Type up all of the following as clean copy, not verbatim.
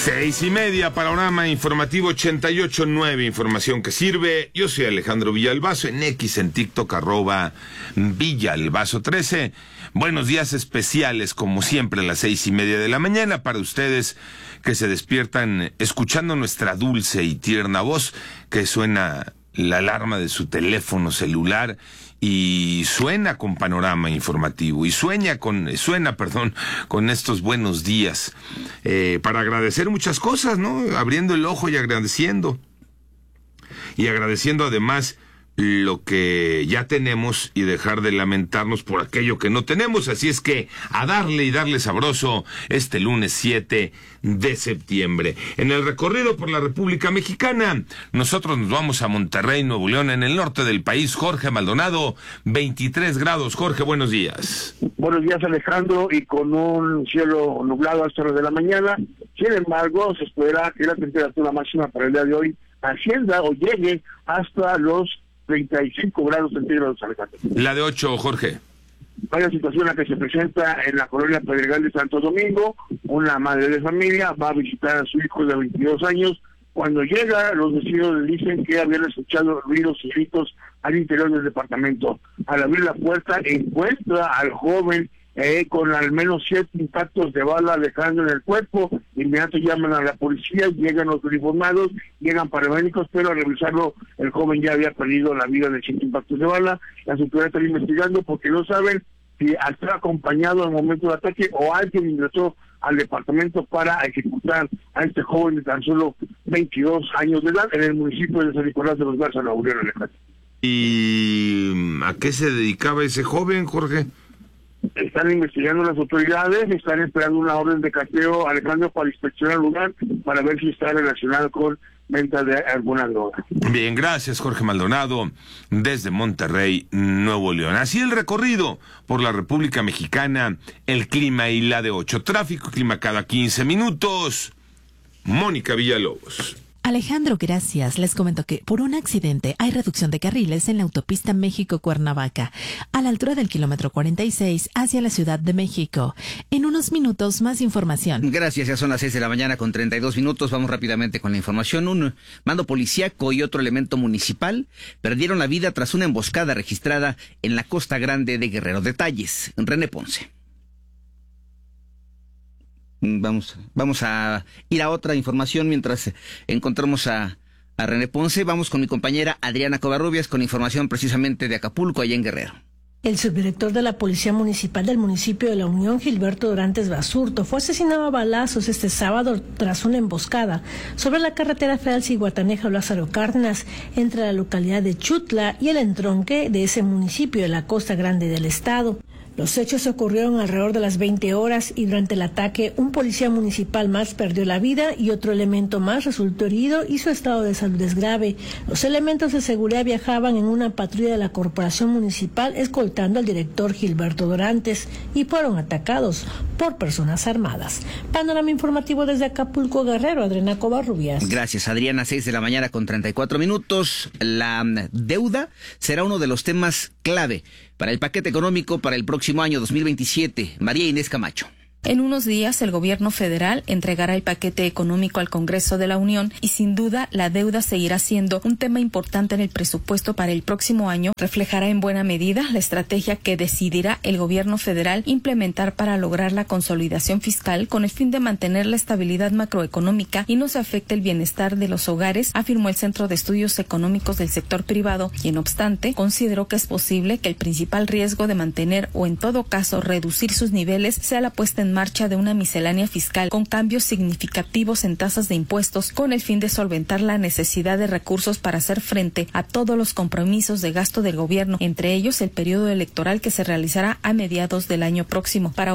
6:30, Panorama Informativo 88.9, información que sirve. Yo soy Alejandro Villalbazo, en X, en TikTok, @Villalbazo13. Buenos días especiales, como siempre, a las 6:30 de la mañana, para ustedes que se despiertan escuchando nuestra dulce y tierna voz, que suena la alarma de su teléfono celular y suena con Panorama Informativo y suena con estos buenos días, para agradecer muchas cosas, ¿no? Abriendo el ojo y agradeciendo además lo que ya tenemos y dejar de lamentarnos por aquello que no tenemos. Así es que a darle sabroso este lunes 7 de septiembre. En el recorrido por la República Mexicana, nosotros nos vamos a Monterrey, Nuevo León, en el norte del país. Jorge Maldonado, 23 grados. Jorge, buenos días. Buenos días, Alejandro, y con un cielo nublado hasta las de la mañana. Sin embargo, se espera que la temperatura máxima para el día de hoy ascienda o llegue hasta los 35 grados centígrados, Alejandro. La de 8, Jorge. Vaya situación la que se presenta en la colonia Pedregal de Santo Domingo. Una madre de familia va a visitar a su hijo de 22 años. Cuando llega, los vecinos le dicen que habían escuchado ruidos y gritos al interior del departamento. Al abrir la puerta, encuentra al joven con al menos 7 impactos de bala dejando en el cuerpo. Inmediato llaman a la policía, llegan los uniformados, llegan paramédicos, pero al revisarlo el joven ya había perdido la vida de 7 impactos de bala. Las autoridades están investigando porque no saben si estaba acompañado al momento del ataque o alguien ingresó al departamento para ejecutar a este joven de tan solo 22 años de edad en el municipio de San Nicolás de los Garza, Nuevo León, Alejandro. ¿Y a qué se dedicaba ese joven, Jorge? Están investigando las autoridades, están esperando una orden de cateo, Alejandro, para inspeccionar el lugar, para ver si está relacionado con venta de alguna droga. Bien, gracias, Jorge Maldonado, desde Monterrey, Nuevo León. Así el recorrido por la República Mexicana, el clima y la de 8. Tráfico y clima cada 15 minutos. Mónica Villalobos. Alejandro, gracias. Les comento que por un accidente hay reducción de carriles en la autopista México-Cuernavaca, a la altura del kilómetro 46 hacia la Ciudad de México. En unos minutos, más información. Gracias, ya son las 6 de la mañana con 32 minutos. Vamos rápidamente con la información. Un mando policíaco y otro elemento municipal perdieron la vida tras una emboscada registrada en la Costa Grande de Guerrero. Detalles, René Ponce. Vamos a ir a otra información mientras encontramos a René Ponce. Vamos con mi compañera Adriana Covarrubias con información precisamente de Acapulco, allá en Guerrero. El subdirector de la Policía Municipal del municipio de La Unión, Gilberto Dorantes Basurto, fue asesinado a balazos este sábado tras una emboscada sobre la carretera federal Zihuatanejo-Lázaro Cárdenas, entre la localidad de Chutla y el entronque de ese municipio de la Costa Grande del estado. Los hechos ocurrieron alrededor de las 20 horas y durante el ataque un policía municipal más perdió la vida y otro elemento más resultó herido y su estado de salud es grave. Los elementos de seguridad viajaban en una patrulla de la corporación municipal escoltando al director Gilberto Dorantes y fueron atacados por personas armadas. Panorama informativo desde Acapulco, Guerrero, Adriana Covarrubias. Gracias, Adriana. 6 de la mañana con 34 minutos. La deuda será uno de los temas clave para el paquete económico para el próximo año 2027. María Inés Camacho. En unos días, el gobierno federal entregará el paquete económico al Congreso de la Unión y sin duda la deuda seguirá siendo un tema importante en el presupuesto para el próximo año. Reflejará en buena medida la estrategia que decidirá el gobierno federal implementar para lograr la consolidación fiscal con el fin de mantener la estabilidad macroeconómica y no se afecte el bienestar de los hogares, afirmó el Centro de Estudios Económicos del Sector Privado, quien no obstante consideró que es posible que el principal riesgo de mantener o en todo caso reducir sus niveles sea la puesta en marcha de una miscelánea fiscal con cambios significativos en tasas de impuestos con el fin de solventar la necesidad de recursos para hacer frente a todos los compromisos de gasto del gobierno, entre ellos el periodo electoral que se realizará a mediados del año próximo. Para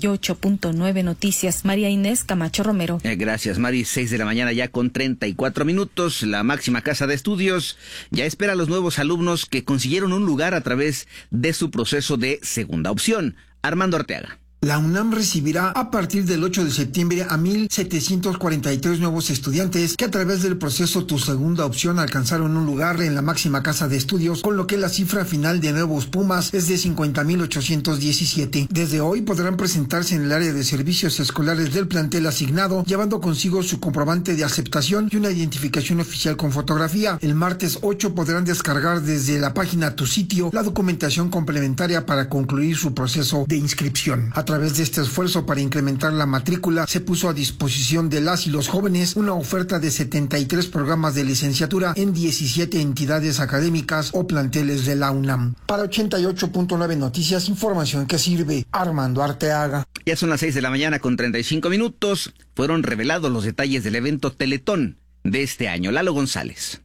88.9 Noticias, María Inés Camacho Romero. Gracias, Mari. 6 de la mañana ya con 34 minutos. La máxima casa de estudios ya espera a los nuevos alumnos que consiguieron un lugar a través de su proceso de segunda opción. Armando Arteaga. La UNAM recibirá a partir del 8 de septiembre a 1,743 nuevos estudiantes que a través del proceso Tu Segunda Opción alcanzaron un lugar en la máxima casa de estudios, con lo que la cifra final de nuevos Pumas es de 50,817. Desde hoy podrán presentarse en el área de servicios escolares del plantel asignado, llevando consigo su comprobante de aceptación y una identificación oficial con fotografía. El martes 8 podrán descargar desde la página Tu Sitio la documentación complementaria para concluir su proceso de inscripción. A través de este esfuerzo para incrementar la matrícula, se puso a disposición de las y los jóvenes una oferta de 73 programas de licenciatura en 17 entidades académicas o planteles de la UNAM. Para 88.9 Noticias, información que sirve. Armando Arteaga. Ya son las 6 de la mañana con 35 minutos. Fueron revelados los detalles del evento Teletón de este año. Lalo González.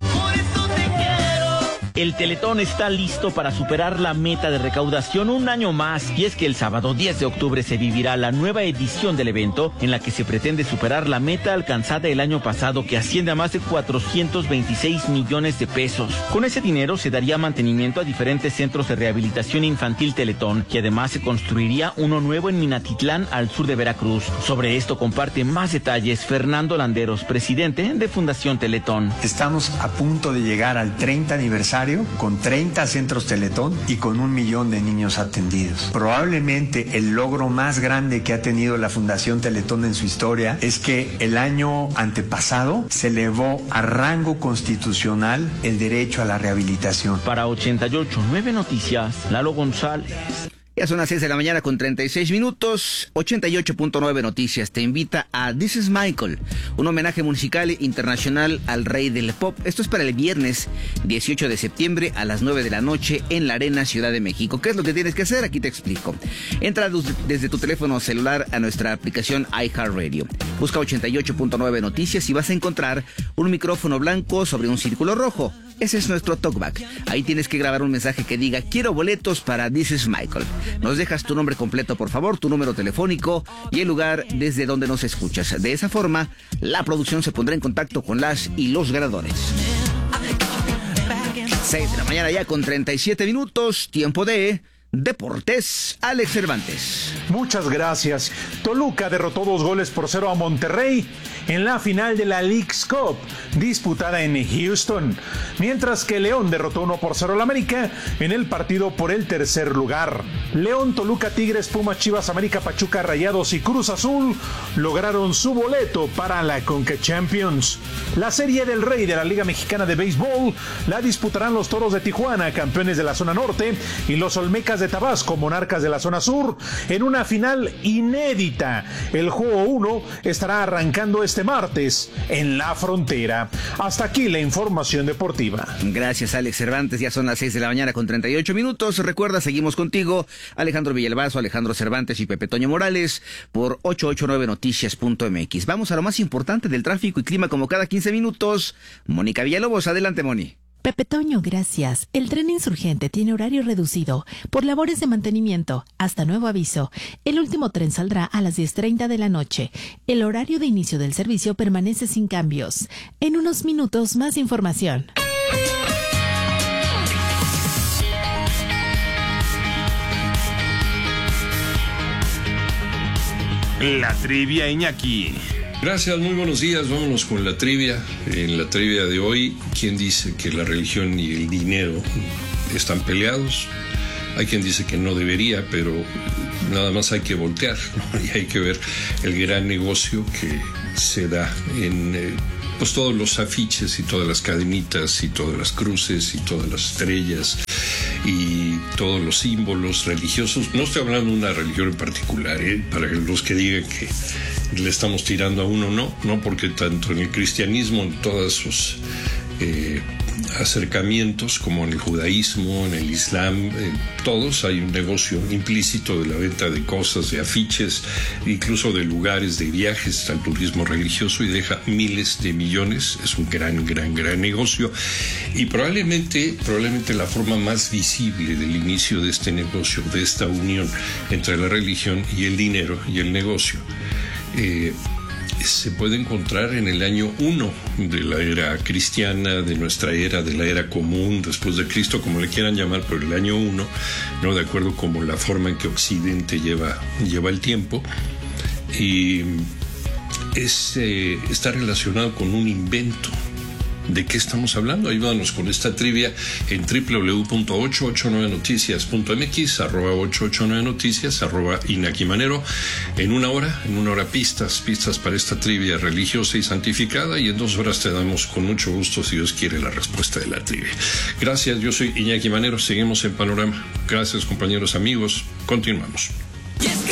El Teletón está listo para superar la meta de recaudación un año más, y es que el sábado 10 de octubre se vivirá la nueva edición del evento, en la que se pretende superar la meta alcanzada el año pasado, que asciende a más de 426 millones de pesos. Con ese dinero se daría mantenimiento a diferentes centros de rehabilitación infantil Teletón, y además se construiría uno nuevo en Minatitlán, al sur de Veracruz. Sobre esto comparte más detalles Fernando Landeros, presidente de Fundación Teletón. Estamos a punto de llegar al 30 aniversario con 30 centros Teletón y con 1 millón de niños atendidos. Probablemente el logro más grande que ha tenido la Fundación Teletón en su historia es que el año antepasado se elevó a rango constitucional el derecho a la rehabilitación. Para 88.9 Noticias, Lalo González. Ya son las 6 de la mañana con 36 minutos. 88.9 Noticias te invita a This is Michael, un homenaje musical internacional al rey del pop. Esto es para el viernes 18 de septiembre a las 9 de la noche en la Arena Ciudad de México. ¿Qué es lo que tienes que hacer? Aquí te explico. Entra desde tu teléfono celular a nuestra aplicación iHeartRadio. Busca 88.9 Noticias y vas a encontrar un micrófono blanco sobre un círculo rojo. Ese es nuestro talkback. Ahí tienes que grabar un mensaje que diga: quiero boletos para This is Michael. Nos dejas tu nombre completo, por favor, tu número telefónico y el lugar desde donde nos escuchas. De esa forma, la producción se pondrá en contacto con las y los ganadores. 6 de la mañana ya con 37 minutos, tiempo de Deportes. Alex Cervantes. Muchas gracias. Toluca derrotó 2-0 a Monterrey en la final de la Leagues Cup, disputada en Houston, mientras que León derrotó 1-0 al América en el partido por el tercer lugar. León, Toluca, Tigres, Pumas, Chivas, América, Pachuca, Rayados y Cruz Azul lograron su boleto para la Conca Champions. La Serie del Rey de la Liga Mexicana de Béisbol la disputarán los Toros de Tijuana, campeones de la zona norte, y los Olmecas de Tabasco, monarcas de la zona sur, en una final inédita. El juego 1 estará arrancando este martes en la frontera. Hasta aquí la información deportiva. Gracias, Alex Cervantes. Ya son las 6 de la mañana con 38 minutos. Recuerda, seguimos contigo, Alejandro Villalbazo, Alejandro Cervantes y Pepe Toño Morales por 889noticias.mx. Vamos a lo más importante del tráfico y clima como cada 15 minutos. Mónica Villalobos, adelante, Moni. Pepe Toño, gracias. El tren Insurgente tiene horario reducido por labores de mantenimiento. Hasta nuevo aviso. El último tren saldrá a las 10:30 de la noche. El horario de inicio del servicio permanece sin cambios. En unos minutos, más información. La trivia, Iñaki. Gracias, muy buenos días. Vámonos con la trivia. En la trivia de hoy, ¿quién dice que la religión y el dinero están peleados? Hay quien dice que no debería, pero nada más hay que voltear, ¿no? Y hay que ver el gran negocio que se da en pues todos los afiches y todas las cadenitas y todas las cruces y todas las estrellas y todos los símbolos religiosos. No estoy hablando de una religión en particular, para los que digan que le estamos tirando a uno, no, porque tanto en el cristianismo, en todos sus acercamientos, como en el judaísmo, en el islam, en todos hay un negocio implícito de la venta de cosas, de afiches, incluso de lugares, de viajes al turismo religioso, y deja miles de millones. Es un gran negocio, y probablemente la forma más visible del inicio de este negocio, de esta unión entre la religión y el dinero y el negocio, se puede encontrar en el año 1 de la era cristiana, de nuestra era, de la era común, después de Cristo, como le quieran llamar, pero el año 1, ¿no? De acuerdo como la forma en que Occidente lleva el tiempo. Y está relacionado con un invento. ¿De qué estamos hablando? Ayúdanos con esta trivia en www.889noticias.mx, @889noticias, @Iñaki Manero. En una hora pistas para esta trivia religiosa y santificada, y en 2 horas te damos con mucho gusto, si Dios quiere, la respuesta de la trivia. Gracias, yo soy Iñaki Manero, seguimos en Panorama. Gracias, compañeros, amigos, continuamos.